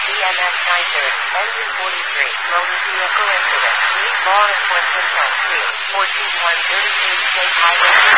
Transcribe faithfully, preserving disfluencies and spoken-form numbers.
B M S nine thirty, engine forty-three, motor vehicle incident. Lead law enforcement on two, fourteen one thirty-three State Highway